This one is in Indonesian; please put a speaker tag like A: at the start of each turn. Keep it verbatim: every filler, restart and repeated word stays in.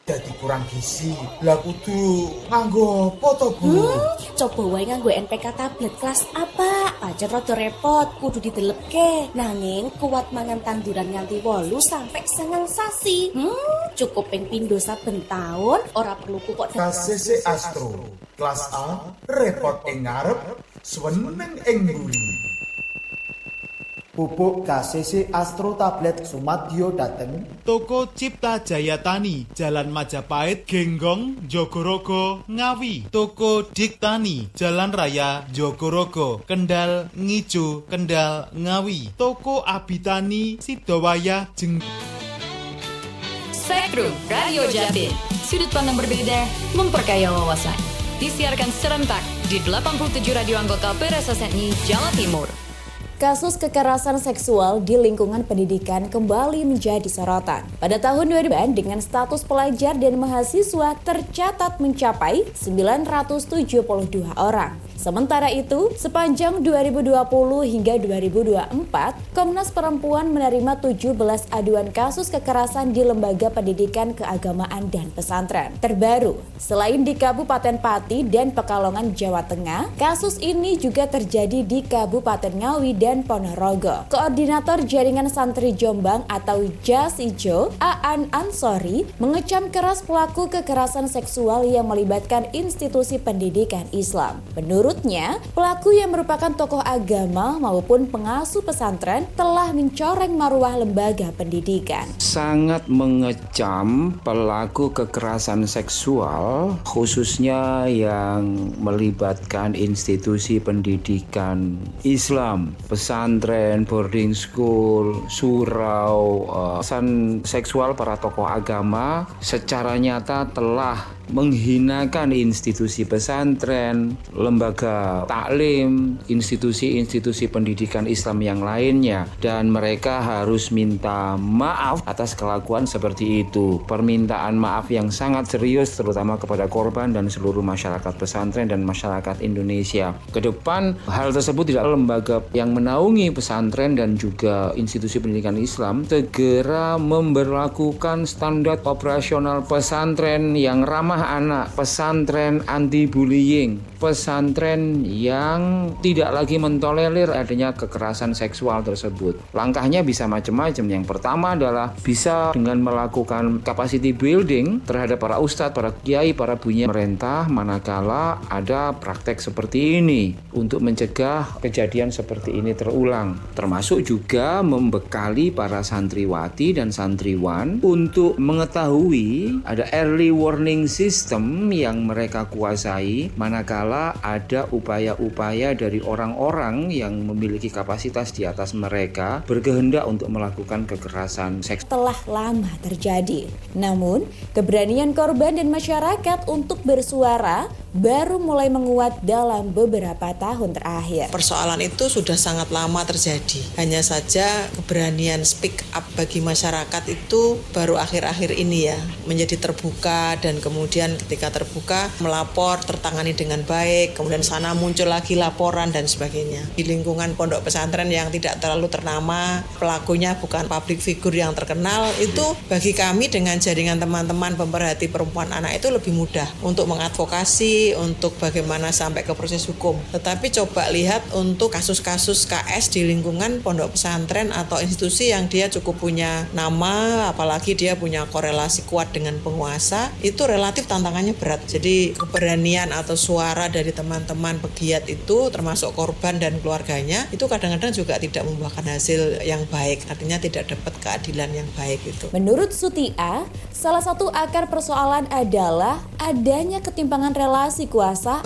A: Dadi kurang gizi. Lah kudu nganggo apa to, Bu?
B: Hmm, coba wae nganggo N P K tablet kelas apa? Pancen rada repot, kudu didelepke. Nanging kuat mangan tanduran nganti wolu sampai sangang sasi. Hmm, cukup ping pindho saben taun, ora perlu pupuk.
A: K C C Astro. Kelas A, repot ing ngarep, seneng ing mburi.
C: Pupuk K C C Astro Tablet Sumadyo dateng
D: Toko Cipta Jaya Tani, Jalan Majapahit, Genggong, Jogorogo, Ngawi. Toko Diktani, Jalan Raya, Jogorogo, Kendal, Ngijo, Kendal, Ngawi. Toko Abitani, Sidowaya, Jeng...
E: Spektrum Radio Jatim, sudut pandang berbeda, memperkaya wawasan. Disiarkan serentak di delapan puluh tujuh radio anggota P R S S N I Jawa Timur.
F: Kasus kekerasan seksual di lingkungan pendidikan kembali menjadi sorotan. Pada tahun dua ribu dengan status pelajar dan mahasiswa tercatat mencapai sembilan ratus tujuh puluh dua orang. Sementara itu, sepanjang dua ribu dua puluh hingga dua ribu dua puluh empat, Komnas Perempuan menerima tujuh belas aduan kasus kekerasan di lembaga pendidikan keagamaan dan pesantren. Terbaru, selain di Kabupaten Pati dan Pekalongan, Jawa Tengah, kasus ini juga terjadi di Kabupaten Ngawi dan Ponorogo. Koordinator Jaringan Santri Jombang atau Jasijo, Aan Ansori, mengecam keras pelaku kekerasan seksual yang melibatkan institusi pendidikan Islam. Menurutnya, pelaku yang merupakan tokoh agama maupun pengasuh pesantren telah mencoreng marwah lembaga pendidikan.
G: Sangat mengecam pelaku kekerasan seksual, khususnya yang melibatkan institusi pendidikan Islam, pesantren, boarding school, surau. Kekerasan seksual para tokoh agama secara nyata telah menghinakan institusi pesantren, lembaga taklim, institusi-institusi pendidikan Islam yang lainnya, dan mereka harus minta maaf atas kelakuan seperti itu. Permintaan maaf yang sangat serius terutama kepada korban dan seluruh masyarakat pesantren dan masyarakat Indonesia. Kedepan hal tersebut tidak lembaga yang menaungi pesantren dan juga institusi pendidikan Islam segera memberlakukan standar operasional pesantren yang ramah anak, pesantren anti bullying, pesantren yang tidak lagi mentolerir adanya kekerasan seksual tersebut. Langkahnya bisa macam-macam. Yang pertama adalah bisa dengan melakukan capacity building terhadap para ustadz, para kiai, para bunya pemerintah manakala ada praktek seperti ini untuk mencegah kejadian seperti ini terulang. Termasuk juga membekali para santriwati dan santriwan untuk mengetahui ada early warning sistem yang mereka kuasai manakala ada upaya-upaya dari orang-orang yang memiliki kapasitas di atas mereka berkehendak untuk melakukan kekerasan seks.
F: Telah lama terjadi. Namun, keberanian korban dan masyarakat untuk bersuara baru mulai menguat dalam beberapa tahun terakhir.
H: Persoalan itu sudah sangat lama terjadi. Hanya saja keberanian speak up bagi masyarakat itu baru akhir-akhir ini ya menjadi terbuka, dan kemudian ketika terbuka melapor tertangani dengan baik, kemudian sana muncul lagi laporan dan sebagainya. Di lingkungan pondok pesantren yang tidak terlalu ternama, pelakunya bukan public figure yang terkenal, itu bagi kami dengan jaringan teman-teman pemerhati perempuan anak itu lebih mudah untuk mengadvokasi, untuk bagaimana sampai ke proses hukum. Tetapi coba lihat untuk kasus-kasus K S di lingkungan pondok pesantren atau institusi yang dia cukup punya nama, apalagi dia punya korelasi kuat dengan penguasa, itu relatif tantangannya berat. Jadi keberanian atau suara dari teman-teman pegiat itu termasuk korban dan keluarganya itu kadang-kadang juga tidak membuahkan hasil yang baik, artinya tidak dapat keadilan yang baik itu.
F: Menurut Sutia, salah satu akar persoalan adalah adanya ketimpangan relasi kuasa